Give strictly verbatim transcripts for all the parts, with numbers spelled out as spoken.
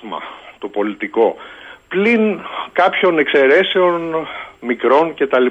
χάσμα το πολιτικό, πλην κάποιων εξαιρέσεων μικρών κτλ.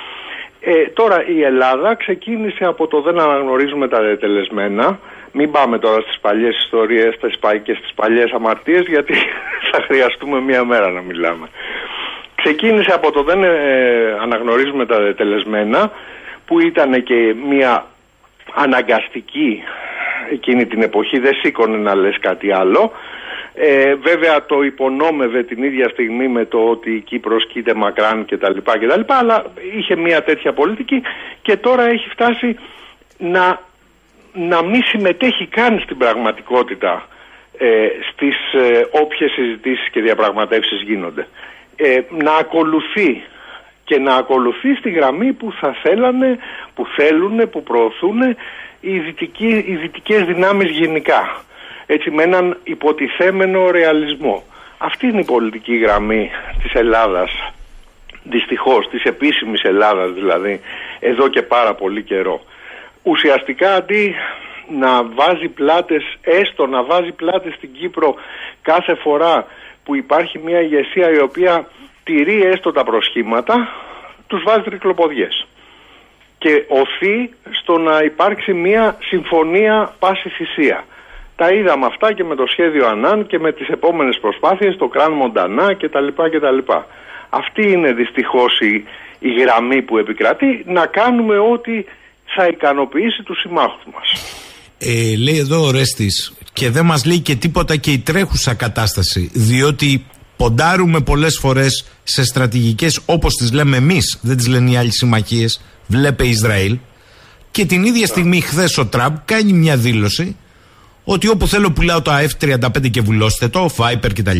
Ε, τώρα η Ελλάδα ξεκίνησε από το δεν αναγνωρίζουμε τα δετελεσμένα. Μην πάμε τώρα στις παλιές ιστορίες και στις παλιές αμαρτίες, γιατί θα χρειαστούμε μία μέρα να μιλάμε. Ξεκίνησε από το δεν ε, αναγνωρίζουμε τα δετελεσμένα, που ήταν και μία αναγκαστική εκείνη την εποχή, δεν σήκωνε να λες κάτι άλλο. Ε, βέβαια το υπονόμευε την ίδια στιγμή με το ότι η Κύπρος κοίται μακράν κτλ, κτλ, αλλά είχε μια τέτοια πολιτική και τώρα έχει φτάσει να, να μην συμμετέχει καν στην πραγματικότητα ε, στις ε, όποιες συζητήσεις και διαπραγματεύσεις γίνονται. Ε, να ακολουθεί και να ακολουθεί στη γραμμή που θα θέλανε, που θέλουν, που προωθούν οι, δυτικοί, οι δυτικές δυνάμεις γενικά. Έτσι, με έναν υποτιθέμενο ρεαλισμό. Αυτή είναι η πολιτική γραμμή της Ελλάδας, δυστυχώς, της επίσημης Ελλάδας δηλαδή, εδώ και πάρα πολύ καιρό. Ουσιαστικά αντί να βάζει πλάτες, έστω να βάζει πλάτες στην Κύπρο κάθε φορά που υπάρχει μια ηγεσία η οποία τηρεί έστω τα προσχήματα, τους βάζει τρικλοποδιές. Και οθεί στο να υπάρξει μια συμφωνία πάση θυσία. Τα είδαμε αυτά και με το σχέδιο Ανάν και με τις επόμενες προσπάθειες, το Κραν Μοντανά κτλ. κτλ. Αυτή είναι δυστυχώς η, η γραμμή που επικρατεί, να κάνουμε ό,τι θα ικανοποιήσει τους συμμάχους μας. Ε, λέει εδώ ο Ρέστης, και δεν μας λέει και τίποτα και η τρέχουσα κατάσταση, διότι ποντάρουμε πολλές φορές σε στρατηγικές όπως τις λέμε εμείς, δεν τις λένε οι άλλοι συμμαχίες, βλέπε Ισραήλ, και την ίδια στιγμή χθες ο Τραμπ κάνει μια δήλωση ότι όπου θέλω πουλάω το εφ τριάντα πέντε και βουλώστε το, Viper κτλ.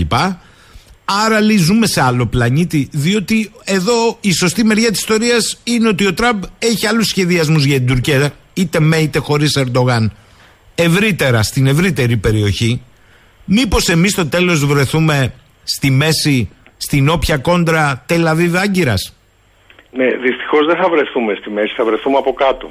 Άρα λέει ζούμε σε άλλο πλανήτη, διότι εδώ η σωστή μεριά της ιστορίας είναι ότι ο Τραμπ έχει άλλους σχεδιασμούς για την Τουρκία, είτε με είτε χωρίς Ερντογάν, ευρύτερα, στην ευρύτερη περιοχή. Μήπως εμείς στο τέλος βρεθούμε στη μέση, στην όποια κόντρα Τελαβίβ Άγκυρας? Ναι, δυστυχώς δεν θα βρεθούμε στη μέση, θα βρεθούμε από κάτω.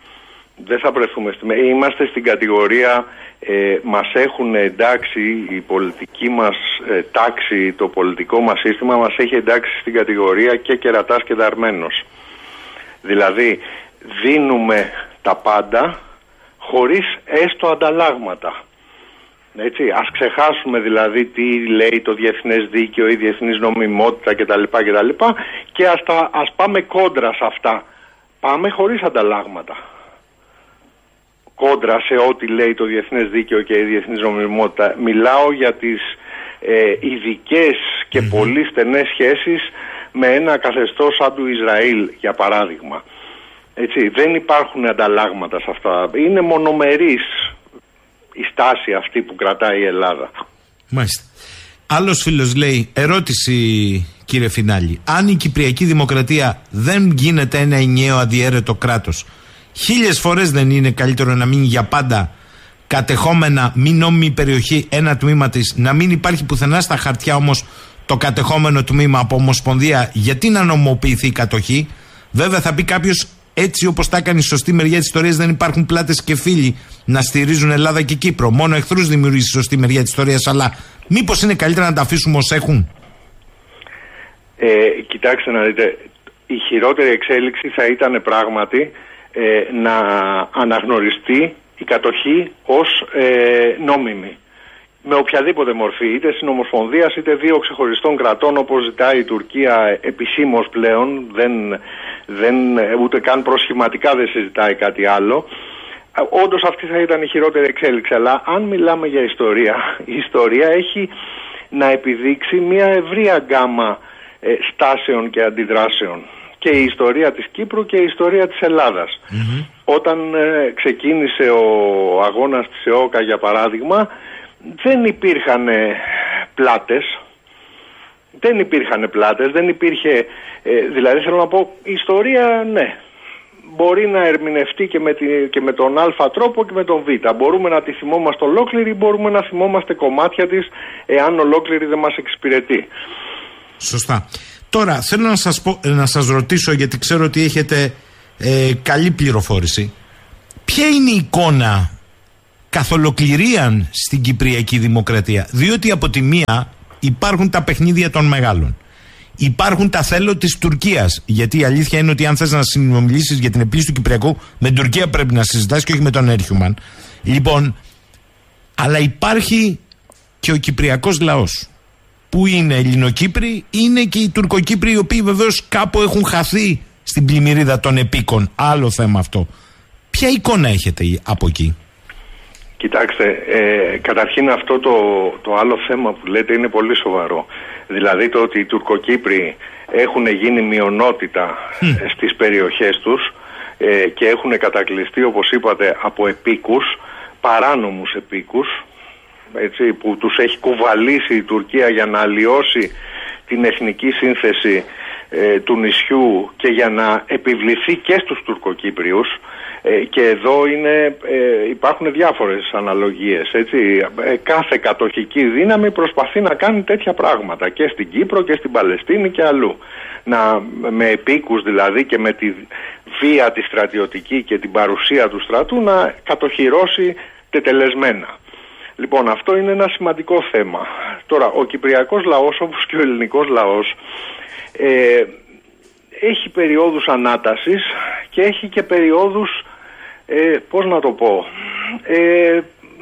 Δεν θα βρεθούμε στη μέση. Είμαστε στην κατηγορία, ε, μας έχουν εντάξει η πολιτική μας ε, τάξη, το πολιτικό μας σύστημα μας έχει εντάξει στην κατηγορία και κερατάς και δαρμένος. Δηλαδή δίνουμε τα πάντα χωρίς έστω ανταλλάγματα. Έτσι, ας ξεχάσουμε δηλαδή τι λέει το διεθνές δίκαιο, η διεθνής νομιμότητα κτλ. κτλ και ας, τα, ας πάμε κόντρα σε αυτά. Πάμε χωρίς ανταλλάγματα. Κόντρα σε ό,τι λέει το διεθνές δίκαιο και η διεθνής νομιμότητα. Μιλάω για τις ε, ειδικές και mm-hmm. πολύ στενές σχέσεις με ένα καθεστώς σαν του Ισραήλ, για παράδειγμα. Έτσι, δεν υπάρχουν ανταλλάγματα σε αυτά. Είναι μονομερής η στάση αυτή που κρατάει η Ελλάδα. Μάλιστα. Άλλος φίλος λέει, ερώτηση κύριε Φινάλη, αν η Κυπριακή Δημοκρατία δεν γίνεται ένα ενιαίο αδιέρετο κράτος, χίλιες φορές δεν είναι καλύτερο να μείνει για πάντα κατεχόμενα μη νόμιμη περιοχή ένα τμήμα της, να μην υπάρχει πουθενά στα χαρτιά όμως το κατεχόμενο τμήμα από ομοσπονδία, γιατί να νομοποιηθεί η κατοχή? Βέβαια θα πει κάποιος, έτσι όπως τα έκανε η σωστή μεριά της ιστορίας, δεν υπάρχουν πλάτες και φίλοι να στηρίζουν Ελλάδα και Κύπρο. Μόνο εχθρούς δημιουργεί η σωστή μεριά της ιστορίας. Αλλά μήπως είναι καλύτερα να τα αφήσουμε ως έχουν? Ε, κοιτάξτε να δείτε, η χειρότερη εξέλιξη θα ήταν πράγματι ε, να αναγνωριστεί η κατοχή ως ε, νόμιμη. Με οποιαδήποτε μορφή, είτε συνομοσπονδίας είτε δύο ξεχωριστών κρατών, όπως ζητάει η Τουρκία επισήμως πλέον, δεν, δεν, ούτε καν προσχηματικά δεν συζητάει κάτι άλλο. Όντως αυτή θα ήταν η χειρότερη εξέλιξη, αλλά αν μιλάμε για ιστορία, η ιστορία έχει να επιδείξει μια ευρεία γκάμα ε, στάσεων και αντιδράσεων. Και η ιστορία της Κύπρου και η ιστορία της Ελλάδας. Mm-hmm. Όταν ε, ξεκίνησε ο αγώνας της ΕΟΚΑ, για παράδειγμα, δεν υπήρχαν πλάτες, δεν υπήρχαν πλάτες, δεν υπήρχε, ε, δηλαδή θέλω να πω, η ιστορία ναι, μπορεί να ερμηνευτεί και με, τη, και με τον Α τρόπο και με τον Β. Μπορούμε να τη θυμόμαστε ολόκληρη, μπορούμε να θυμόμαστε κομμάτια της, εάν ολόκληρη δεν μας εξυπηρετεί. Σωστά. Τώρα θέλω να σας, πω, να σας ρωτήσω, γιατί ξέρω ότι έχετε ε, καλή πληροφόρηση. Ποια είναι η εικόνα καθολοκληρίαν στην Κυπριακή Δημοκρατία. Διότι από τη μία υπάρχουν τα παιχνίδια των μεγάλων. Υπάρχουν τα θέλω της Τουρκίας. Γιατί η αλήθεια είναι ότι αν θες να συνομιλήσεις για την επίλυση του Κυπριακού, με την Τουρκία πρέπει να συζητάς και όχι με τον Έρχιουμαν. Λοιπόν, αλλά υπάρχει και ο Κυπριακός λαός. Που είναι Ελληνοκύπροι, είναι και οι Τουρκοκύπροι, οι οποίοι βεβαίως κάπου έχουν χαθεί στην πλημμυρίδα των επίκων. Άλλο θέμα αυτό. Ποια εικόνα έχετε από εκεί? Κοιτάξτε, ε, καταρχήν αυτό το, το άλλο θέμα που λέτε είναι πολύ σοβαρό. Δηλαδή το ότι οι Τουρκοκύπροι έχουν γίνει μειονότητα mm. στις περιοχές τους ε, και έχουν κατακλειστεί, όπως είπατε, από επίκους, παράνομους επίκους, έτσι, που τους έχει κουβαλήσει η Τουρκία για να αλλοιώσει την εθνική σύνθεση ε, του νησιού και για να επιβληθεί και στους Τουρκοκύπριους. Ε, και εδώ είναι, ε, υπάρχουν διάφορες αναλογίες, έτσι. Ε, κάθε κατοχική δύναμη προσπαθεί να κάνει τέτοια πράγματα και στην Κύπρο και στην Παλαιστίνη και αλλού. Να, με επίκους δηλαδή και με τη βία τη στρατιωτική και την παρουσία του στρατού να κατοχυρώσει τετελεσμένα. Λοιπόν, αυτό είναι ένα σημαντικό θέμα. Τώρα, ο κυπριακός λαός, όπως και ο ελληνικός λαός, ε, έχει περιόδους ανάτασης και έχει και περιόδους, ε, πώς να το πω, ε,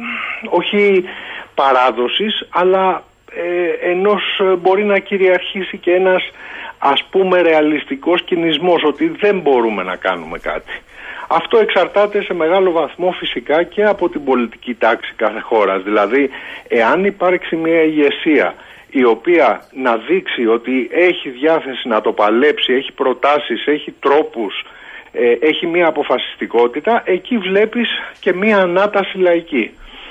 όχι παράδοσης, αλλά ε, ενός μπορεί να κυριαρχήσει και ένας, ας πούμε, ρεαλιστικός κινησμός, ότι δεν μπορούμε να κάνουμε κάτι. Αυτό εξαρτάται σε μεγάλο βαθμό φυσικά και από την πολιτική τάξη κάθε χώρας. Δηλαδή, εάν υπάρξει μια ηγεσία η οποία να δείξει ότι έχει διάθεση να το παλέψει, έχει προτάσεις, έχει τρόπους, ε, έχει μια αποφασιστικότητα, εκεί βλέπεις και μια ανάταση λαϊκή.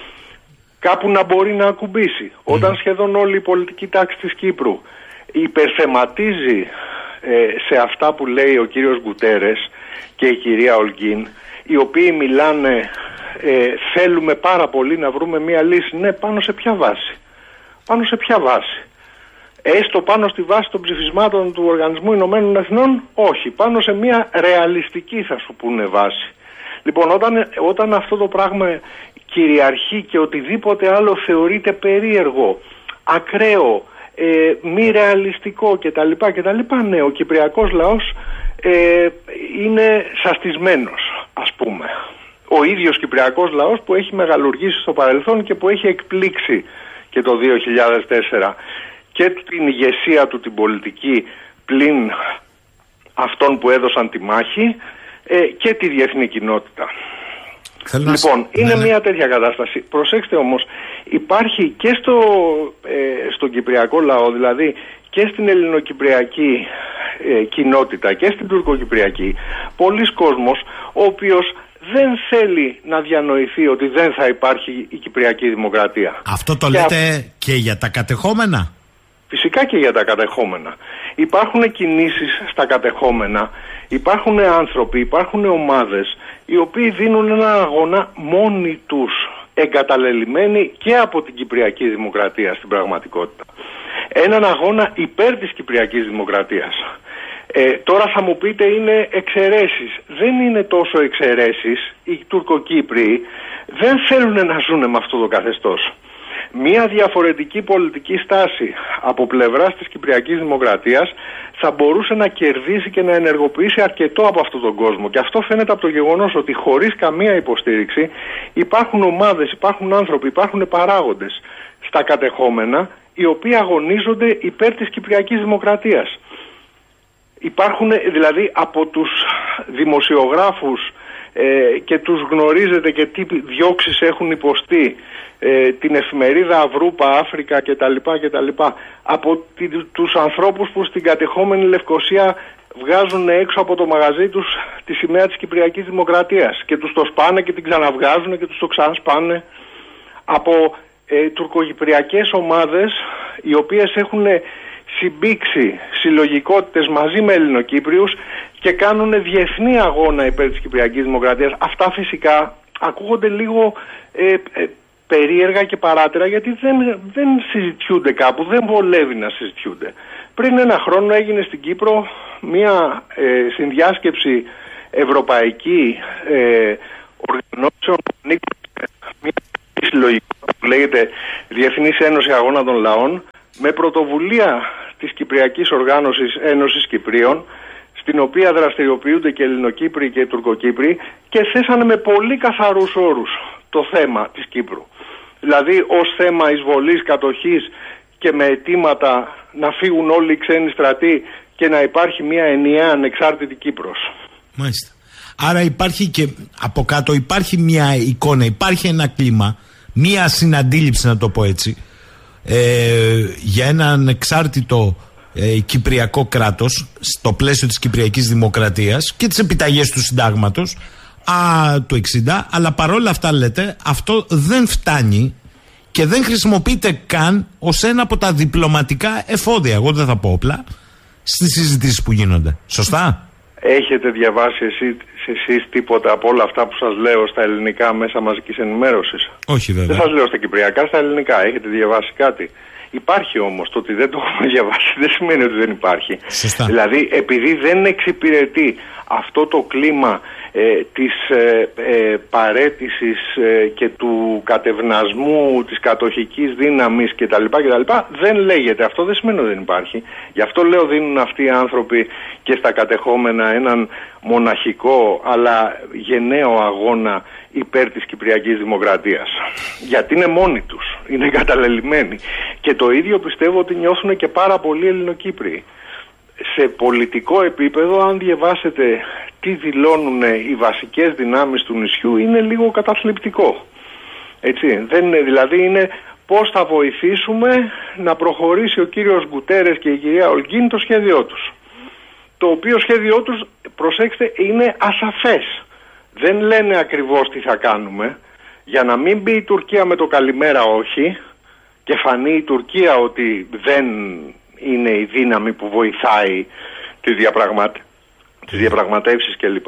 Κάπου να μπορεί να ακουμπήσει. Mm. Όταν σχεδόν όλη η πολιτική τάξη της Κύπρου υπερθεματίζει ε, σε αυτά που λέει ο κύριος Γκουτέρες και η κυρία Ολγκίν, οι οποίοι μιλάνε, ε, θέλουμε πάρα πολύ να βρούμε μια λύση. Ναι, πάνω σε ποια βάση? Πάνω σε ποια βάση? Έστω πάνω στη βάση των ψηφισμάτων του Οργανισμού Ηνωμένων Εθνών? Όχι, πάνω σε μια ρεαλιστική, θα σου πούνε, βάση. Λοιπόν, όταν, όταν αυτό το πράγμα κυριαρχεί και οτιδήποτε άλλο θεωρείται περίεργο, ακραίο, ε, μη ρεαλιστικό κτλ, κτλ, ναι, ο κυπριακός λαός ε, είναι σαστισμένος, ας πούμε. Ο ίδιος κυπριακός λαός που έχει μεγαλουργήσει στο παρελθόν και που έχει εκπλήξει και το δύο χιλιάδες τέσσερα και την ηγεσία του την πολιτική, πλην αυτών που έδωσαν τη μάχη, ε, και τη διεθνή κοινότητα. Θέλω λοιπόν, να... είναι ναι, ναι. μια τέτοια κατάσταση. Προσέξτε όμως, υπάρχει και στο, ε, στον κυπριακό λαό, δηλαδή και στην ελληνοκυπριακή ε, κοινότητα και στην τουρκοκυπριακή, πολλοί κόσμος ο οποίος δεν θέλει να διανοηθεί ότι δεν θα υπάρχει η Κυπριακή Δημοκρατία. Αυτό το και λέτε α... και για τα κατεχόμενα? Φυσικά και για τα κατεχόμενα. Υπάρχουν κινήσεις στα κατεχόμενα, υπάρχουν άνθρωποι, υπάρχουν ομάδες οι οποίοι δίνουν έναν αγώνα μόνοι τους, εγκαταλελειμμένοι και από την Κυπριακή Δημοκρατία στην πραγματικότητα. Έναν αγώνα υπέρ της Κυπριακής Δημοκρατίας. Ε, τώρα θα μου πείτε είναι εξαιρέσεις. Δεν είναι τόσο εξαιρέσεις. Οι Τουρκοκύπριοι δεν θέλουν να ζουν με αυτό το καθεστώς. Μία διαφορετική πολιτική στάση από πλευράς της Κυπριακής Δημοκρατίας θα μπορούσε να κερδίσει και να ενεργοποιήσει αρκετό από αυτόν τον κόσμο. Και αυτό φαίνεται από το γεγονός ότι χωρίς καμία υποστήριξη υπάρχουν ομάδες, υπάρχουν άνθρωποι, υπάρχουν παράγοντες στα κατεχόμενα οι οποίοι αγωνίζονται υπέρ της Κυπριακής Δημοκρατίας. Υπάρχουν δηλαδή από τους δημοσιογράφους ε, και τους γνωρίζετε και τι διώξεις έχουν υποστεί, ε, την εφημερίδα Αυρούπα, Αφρικα κτλ, κτλ, από τη, τους ανθρώπους που στην κατεχόμενη Λευκοσία βγάζουν έξω από το μαγαζί τους τη σημαία της Κυπριακής Δημοκρατίας και τους το σπάνε και την ξαναβγάζουν και τους το ξανασπάνε, από ε, τουρκοκυπριακές ομάδες οι οποίες έχουν συμπήξει συλλογικότητες μαζί με Ελληνοκύπριους και κάνουν διεθνή αγώνα υπέρ της Κυπριακής Δημοκρατίας. Αυτά φυσικά ακούγονται λίγο ε, ε, περίεργα και παράτερα, γιατί δεν, δεν συζητιούνται κάπου, δεν βολεύει να συζητιούνται. Πριν ένα χρόνο έγινε στην Κύπρο μια ε, συνδιάσκεψη ευρωπαϊκή ε, οργανώσεων που ανήκουν μια συλλογικότητα που λέγεται Διεθνής Ένωση Αγώνα των Λαών, με πρωτοβουλία της Κυπριακής Οργάνωσης Ένωσης Κυπρίων, στην οποία δραστηριοποιούνται και Ελληνοκύπροι και Τουρκοκύπροι, και θέσανε με πολύ καθαρούς όρους το θέμα της Κύπρου. Δηλαδή ως θέμα εισβολής, κατοχής και με αιτήματα να φύγουν όλοι οι ξένοι στρατοί και να υπάρχει μια ενιαία ανεξάρτητη Κύπρος. Μάλιστα. Άρα υπάρχει και από κάτω υπάρχει μια εικόνα, υπάρχει ένα κλίμα, μια συναντήληψη, να το πω έτσι, ε, για ένα ανεξάρτητο ε, κυπριακό κράτος στο πλαίσιο της Κυπριακής Δημοκρατίας και τις επιταγές του συντάγματος α, του εξήντα, αλλά παρόλα αυτά λέτε αυτό δεν φτάνει και δεν χρησιμοποιείται καν ως ένα από τα διπλωματικά εφόδια, εγώ δεν θα πω όπλα, στις συζητήσεις που γίνονται. Σωστά? Έχετε διαβάσει εσύ, εσείς τίποτα από όλα αυτά που σας λέω στα ελληνικά μέσα μαζικής ενημέρωσης? Όχι βέβαια. Δεν σας λέω στα κυπριακά, στα ελληνικά. Έχετε διαβάσει κάτι? Υπάρχει όμως. Το ότι δεν το έχουμε διαβάσει δεν σημαίνει ότι δεν υπάρχει. Σωστά. Δηλαδή επειδή δεν εξυπηρετεί αυτό το κλίμα ε, της ε, ε, παρέτησης ε, και του κατευνασμού της κατοχικής δύναμης κτλ, κτλ, δεν λέγεται. Αυτό δεν σημαίνει ότι δεν υπάρχει. Γι' αυτό λέω δίνουν αυτοί οι άνθρωποι και στα κατεχόμενα έναν μοναχικό αλλά γενναίο αγώνα υπέρ της Κυπριακής Δημοκρατίας. Γιατί είναι μόνοι τους, είναι καταλελειμμένοι. Και το ίδιο πιστεύω ότι νιώθουν και πάρα πολλοί Ελληνοκύπριοι. Σε πολιτικό επίπεδο, αν διαβάσετε τι δηλώνουν οι βασικές δυνάμεις του νησιού, είναι λίγο καταθλιπτικό. Έτσι, δεν είναι, δηλαδή είναι πώς θα βοηθήσουμε να προχωρήσει ο κύριος Γκουτέρες και η κυρία Ολγκίν το σχέδιό τους. Το οποίο σχέδιό τους, προσέξτε, είναι ασαφές. Δεν λένε ακριβώς τι θα κάνουμε, για να μην μπει η Τουρκία με το καλημέρα όχι και φανεί η Τουρκία ότι δεν είναι η δύναμη που βοηθάει τις, διαπραγματε... τις διαπραγματεύσεις κλπ.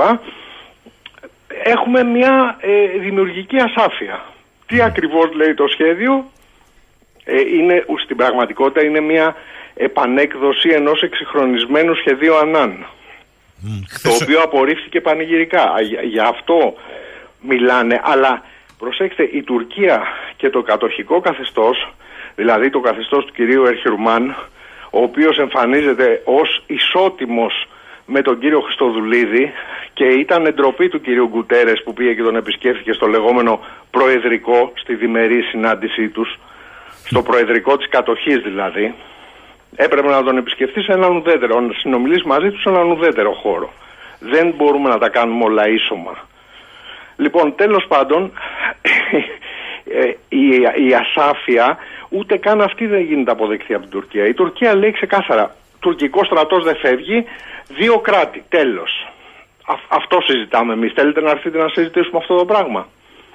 Έχουμε μια ε, δημιουργική ασάφεια. Τι ακριβώς λέει το σχέδιο? Ε, είναι, στην πραγματικότητα είναι μια επανέκδοση ενός εξυγχρονισμένου σχεδίου Ανάν. Mm, το οποίο απορρίφθηκε πανηγυρικά. Γι' αυτό μιλάνε. Αλλά προσέξτε, η Τουρκία και το κατοχικό καθεστώς, δηλαδή το καθεστώς του κυρίου Ερχιουρμάν, ο οποίος εμφανίζεται ως ισότιμος με τον κύριο Χριστοδουλίδη, και ήταν ντροπή του κυρίου Γκουτέρες που πήγε και τον επισκέφθηκε στο λεγόμενο προεδρικό, στη διμερή συνάντησή τους, στο προεδρικό της κατοχής δηλαδή. Έπρεπε να τον επισκεφτεί σε έναν ουδέτερο, να συνομιλήσει μαζί του σε έναν ουδέτερο χώρο. Δεν μπορούμε να τα κάνουμε όλα ίσωμα. Λοιπόν, τέλος πάντων, η, η ασάφεια ούτε καν αυτή δεν γίνεται αποδεκτή από την Τουρκία. Η Τουρκία λέει ξεκάθαρα, τουρκικός στρατός δεν φεύγει, δύο κράτη, τέλος. Α, αυτό συζητάμε εμείς. Θέλετε να έρθετε να συζητήσουμε αυτό το πράγμα?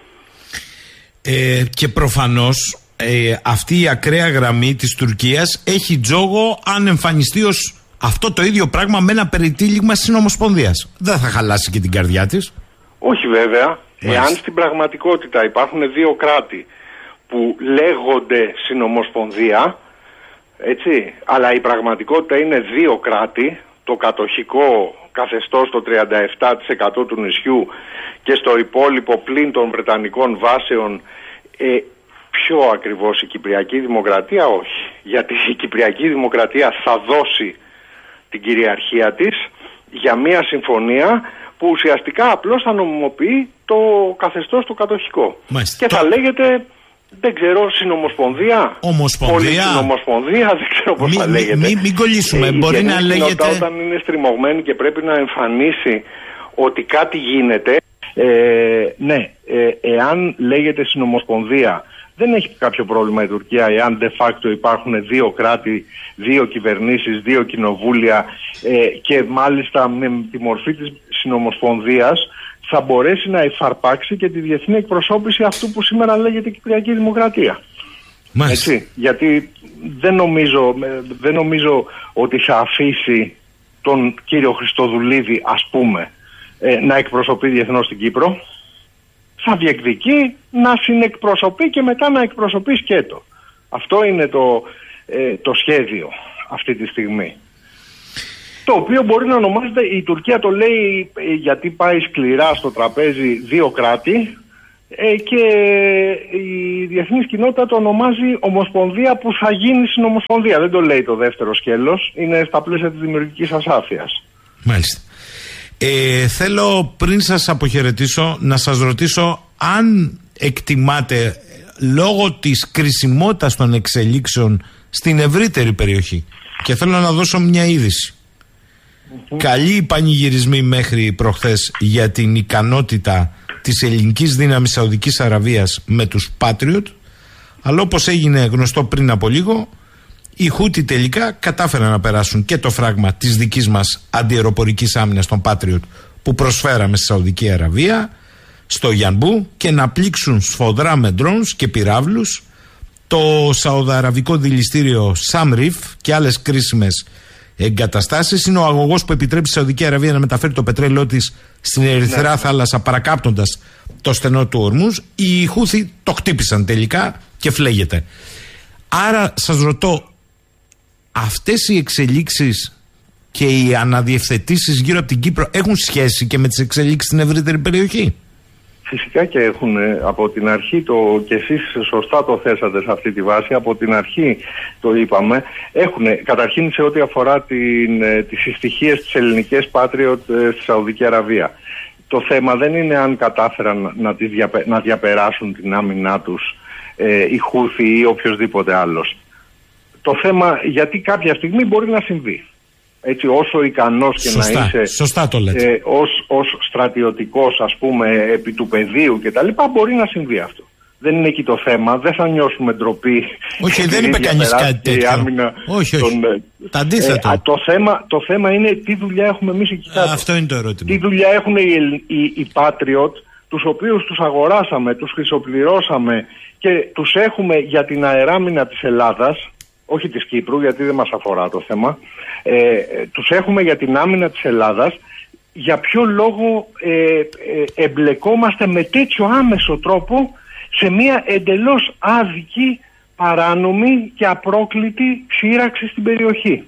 Ε, και προφανώς Ε, αυτή η ακραία γραμμή της Τουρκίας έχει τζόγο αν εμφανιστεί ως αυτό το ίδιο πράγμα με ένα περιτύλιγμα συνομοσπονδίας. Δεν θα χαλάσει και την καρδιά της? Όχι βέβαια. Μάλιστα. Εάν στην πραγματικότητα υπάρχουν δύο κράτη που λέγονται συνομοσπονδία, έτσι, αλλά η πραγματικότητα είναι δύο κράτη, το κατοχικό καθεστώς το τριάντα επτά τοις εκατό του νησιού και στο υπόλοιπο πλην των βρετανικών βάσεων, ε, πιο ακριβώς η Κυπριακή Δημοκρατία, όχι. Γιατί η Κυπριακή Δημοκρατία θα δώσει την κυριαρχία της για μια συμφωνία που ουσιαστικά απλώς θα νομιμοποιεί το καθεστώς το κατοχικό. Μάλιστα. Και θα λέγεται, δεν ξέρω, συνομοσπονδία. Ομοσπονδία. Συνομοσπονδία, δεν ξέρω πώς μη, θα λέγεται. Μην μη, μη κολλήσουμε, ε, μπορεί να λέγεται. Όταν είναι στριμωγμένη και πρέπει να εμφανίσει ότι κάτι γίνεται. Ε, ναι, ε, εάν λέγεται συνομοσπονδία, δεν έχει κάποιο πρόβλημα η Τουρκία εάν de facto υπάρχουν δύο κράτη, δύο κυβερνήσεις, δύο κοινοβούλια ε, και μάλιστα με τη μορφή της συνομοσπονδίας θα μπορέσει να υφαρπάξει και τη διεθνή εκπροσώπηση αυτού που σήμερα λέγεται Κυπριακή Δημοκρατία. Έτσι, γιατί δεν νομίζω, δεν νομίζω ότι θα αφήσει τον κύριο Χριστοδουλίδη, ας πούμε, ε, να εκπροσωπεί διεθνώς την Κύπρο. Θα διεκδικεί να συνεκπροσωπεί και μετά να εκπροσωπεί σκέτο. Αυτό είναι το, ε, το σχέδιο αυτή τη στιγμή. Το οποίο μπορεί να ονομάζεται, η Τουρκία το λέει γιατί πάει σκληρά στο τραπέζι, δύο κράτη, ε, και η διεθνής κοινότητα το ονομάζει Ομοσπονδία που θα γίνει συνομοσπονδία. Δεν το λέει το δεύτερο σκέλος, είναι στα πλαίσια της δημιουργικής ασάφειας. Μάλιστα. Ε, θέλω πριν σας αποχαιρετήσω να σας ρωτήσω αν εκτιμάτε λόγω της κρισιμότητας των εξελίξεων στην ευρύτερη περιοχή, και θέλω να δώσω μια είδηση. Mm-hmm. Καλοί πανηγυρισμοί μέχρι προχθές για την ικανότητα της ελληνικής δύναμης Σαουδικής Αραβίας με τους Patriot, αλλά όπως έγινε γνωστό πριν από λίγο, οι Χούτι τελικά κατάφεραν να περάσουν και το φράγμα της δικής μας αντιαεροπορικής άμυνας των Patriot που προσφέραμε στη Σαουδική Αραβία, στο Γιανμπού, και να πλήξουν σφοδρά με drones και πυράβλους το σαουδαραβικό δηληστήριο Σαμρίφ και άλλες κρίσιμες εγκαταστάσεις. Είναι ο αγωγός που επιτρέπει στη Σαουδική Αραβία να μεταφέρει το πετρέλαιό της στην Ερυθρά ναι. θάλασσα, παρακάπτοντας το στενό του Ορμούζ. Οι Χούθοι το χτύπησαν τελικά και φλέγεται. Άρα σας ρωτώ, αυτές οι εξελίξεις και οι αναδιευθετήσεις γύρω από την Κύπρο έχουν σχέση και με τις εξελίξεις στην ευρύτερη περιοχή? Φυσικά και έχουν. Από την αρχή, το, και εσείς σωστά το θέσατε σε αυτή τη βάση, από την αρχή το είπαμε, έχουν καταρχήν σε ό,τι αφορά την, τις συστοιχίες της ελληνικής Patriot στη Σαουδική Αραβία. Το θέμα δεν είναι αν κατάφεραν να, τις διαπε, να διαπεράσουν την άμυνά τους ε, οι Χούθοι ή οποιοδήποτε άλλος. Το θέμα γιατί κάποια στιγμή μπορεί να συμβεί. Έτσι, όσο ικανός και σωστά, να είσαι σωστά το λέτε. Ε, ως, ως στρατιωτικός, ας πούμε, επί του πεδίου και τα λοιπά, μπορεί να συμβεί αυτό. Δεν είναι εκεί το θέμα, δεν θα νιώσουμε ντροπή. Όχι, δεν είπε κανείς κάτι τέτοιο. Όχι, όχι. Τον, τα αντίθετο. Ε, το, θέμα, το θέμα είναι τι δουλειά έχουμε εμείς εκεί κάτω. Αυτό είναι το ερώτημα. Τι δουλειά έχουν οι, οι, οι Patriot, τους οποίους τους αγοράσαμε, τους χρυσοπληρώσαμε και τους έχουμε για την αεράμινα της Ελλάδας, όχι της Κύπρου, γιατί δεν μας αφορά το θέμα. Ε, τους έχουμε για την άμυνα της Ελλάδας. Για ποιο λόγο ε, ε, εμπλεκόμαστε με τέτοιο άμεσο τρόπο σε μια εντελώς άδικη, παράνομη και απρόκλητη σύραξη στην περιοχή?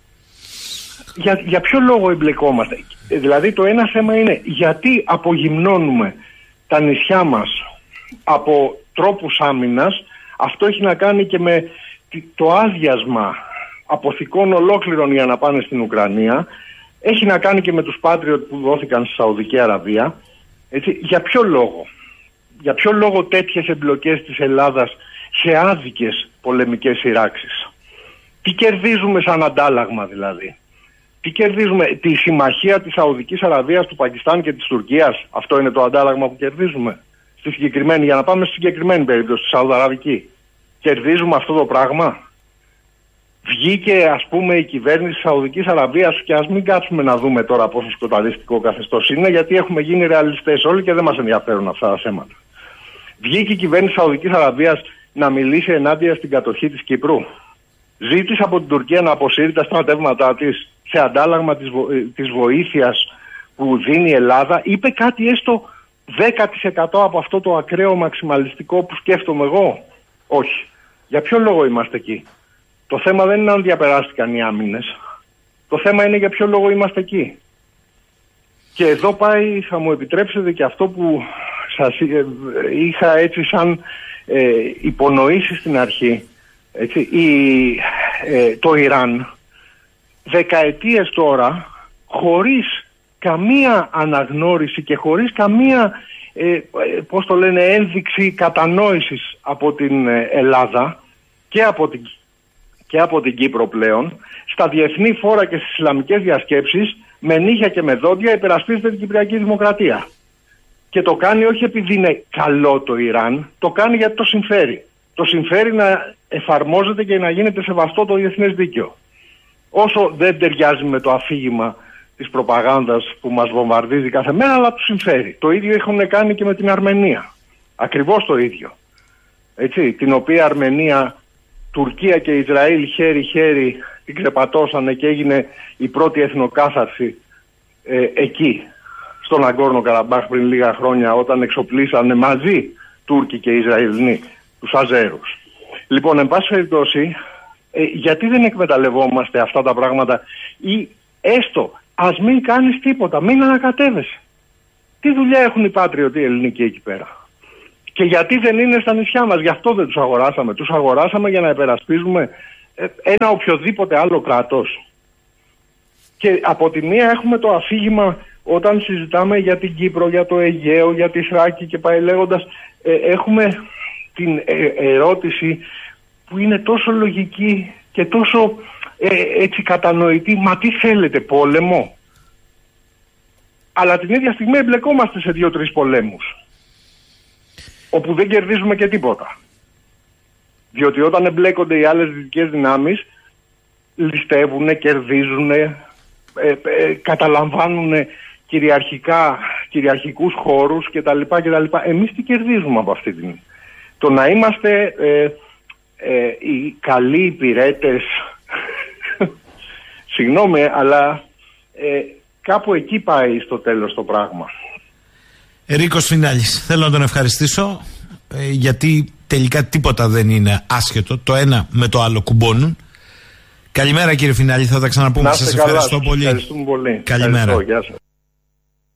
Για, για ποιο λόγο εμπλεκόμαστε? Ε, δηλαδή το ένα θέμα είναι γιατί απογυμνώνουμε τα νησιά μας από τρόπους άμυνας. Αυτό έχει να κάνει και με το άδειασμα αποθηκών ολόκληρων για να πάνε στην Ουκρανία. Έχει να κάνει και με τους Patriot που δόθηκαν στη Σαουδική Αραβία. Έτσι, για ποιο λόγο? Για ποιο λόγο τέτοιες εμπλοκές της Ελλάδας σε άδικες πολεμικές σειράξεις? Τι κερδίζουμε σαν αντάλλαγμα δηλαδή? Τι κερδίζουμε? Τη συμμαχία της Σαουδικής Αραβίας, του Πακιστάν και της Τουρκίας? Αυτό είναι το αντάλλαγμα που κερδίζουμε? Στη συγκεκριμένη, για να πάμε στη συγκεκριμένη περίπτωση, στη Σαουδαραβική. Κερδίζουμε αυτό το πράγμα? Βγήκε, ας πούμε, η κυβέρνηση της Σαουδικής Αραβίας, και ας μην κάτσουμε να δούμε τώρα πόσο σκοταδιστικό καθεστώς είναι, γιατί έχουμε γίνει ρεαλιστές όλοι και δεν μας ενδιαφέρουν αυτά τα θέματα. Βγήκε η κυβέρνηση της Σαουδικής Αραβίας να μιλήσει ενάντια στην κατοχή της Κύπρου? Ζήτησε από την Τουρκία να αποσύρει τα στρατεύματά της σε αντάλλαγμα της, βο... της βοήθειας που δίνει η Ελλάδα? Είπε κάτι έστω δέκα τοις εκατό από αυτό το ακραίο μαξιμαλιστικό που σκέφτομαι εγώ? Όχι. Για ποιο λόγο είμαστε εκεί? Το θέμα δεν είναι αν διαπεράστηκαν οι άμυνες. Το θέμα είναι για ποιο λόγο είμαστε εκεί. Και εδώ πάει, θα μου επιτρέψετε, και αυτό που σας είχα έτσι σαν ε, υπονοήσει στην αρχή. Έτσι, η, ε, το Ιράν δεκαετίες τώρα, χωρίς καμία αναγνώριση και χωρίς καμία ε, πώς το λένε, ένδειξη κατανόησης από την Ελλάδα και από την, και από την Κύπρο πλέον, στα διεθνή φόρα και στις ισλαμικές διασκέψεις, με νύχια και με δόντια υπερασπίζεται την Κυπριακή Δημοκρατία. Και το κάνει όχι επειδή είναι καλό το Ιράν, το κάνει γιατί το συμφέρει. Το συμφέρει να εφαρμόζεται και να γίνεται σεβαστό το διεθνές δίκαιο. Όσο δεν ταιριάζει με το αφήγημα της προπαγάνδας που μας βομβαρδίζει κάθε μέρα, αλλά του συμφέρει. Το ίδιο έχουν κάνει και με την Αρμενία. Ακριβώς το ίδιο. Έτσι, την οποία Αρμενία, Τουρκία και Ισραήλ χέρι-χέρι την ξεπατώσανε και έγινε η πρώτη εθνοκάθαρση ε, εκεί, στον Αγκόρνο Καραμπάχ πριν λίγα χρόνια, όταν εξοπλίσανε μαζί Τούρκοι και Ισραηλινοί τους Αζέρους. Λοιπόν, εν πάση περιπτώσει, ε, γιατί δεν εκμεταλλευόμαστε αυτά τα πράγματα, ή έστω ας μην κάνεις τίποτα, μην ανακατεύεσαι? Τι δουλειά έχουν οι Patriot οι ελληνικοί εκεί πέρα? Και γιατί δεν είναι στα νησιά μας, γι' αυτό δεν τους αγοράσαμε. Τους αγοράσαμε για να υπερασπίζουμε ένα οποιοδήποτε άλλο κράτος. Και από τη μία έχουμε το αφήγημα όταν συζητάμε για την Κύπρο, για το Αιγαίο, για τη Θράκη και πάει λέγοντας, ε, έχουμε την ε, ερώτηση που είναι τόσο λογική και τόσο ε, έτσι κατανοητή. Μα τι θέλετε, πόλεμο? Αλλά την ίδια στιγμή εμπλεκόμαστε σε δύο-τρεις πολέμους όπου δεν κερδίζουμε και τίποτα. Διότι όταν εμπλέκονται οι άλλες δυτικές δυνάμεις, ληστεύουν, κερδίζουν, ε, ε, καταλαμβάνουν κυριαρχικά, κυριαρχικούς χώρους κτλ. κτλ. Εμείς τι κερδίζουμε από αυτή την... Το να είμαστε ε, ε, οι καλοί υπηρέτες, συγγνώμη, αλλά ε, κάπου εκεί πάει στο τέλος το πράγμα. Ερίκος Σφινάλης, θέλω να τον ευχαριστήσω ε, γιατί τελικά τίποτα δεν είναι άσχετο. Το ένα με το άλλο κουμπώνουν. Καλημέρα κύριε Φινάλη, θα τα ξαναπούμε. Σας ευχαριστώ πολύ. Ευχαριστούμε πολύ. Καλημέρα. Ευχαριστώ, γεια σας.